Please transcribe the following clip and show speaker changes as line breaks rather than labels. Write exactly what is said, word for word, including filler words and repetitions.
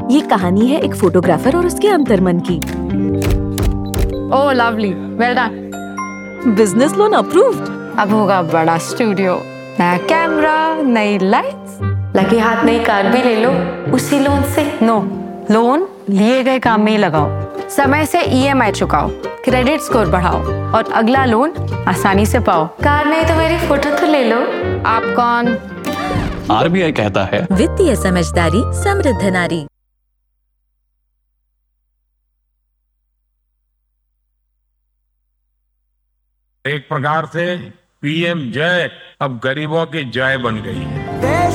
ये कहानी है एक फोटोग्राफर और उसके अंतर्मन की।
ओह lovely, well done.
Business loan approved.
अब होगा बड़ा स्टूडियो, नया कैमरा, नई लाइट्स, लगे हाथ नई कार भी ले लो उसी लोन से। नो, लोन लिए गए काम में ही लगाओ, समय से ईएमआई चुकाओ, क्रेडिट स्कोर बढ़ाओ और अगला लोन आसानी से पाओ। कार नहीं तो मेरी फोटो तो ले लो। आप कौन?
आरबीआई कहता है,
वित्तीय समझदारी समृद्ध नारी।
एक प्रकार से पीएम जय अब गरीबों की जय बन गई है।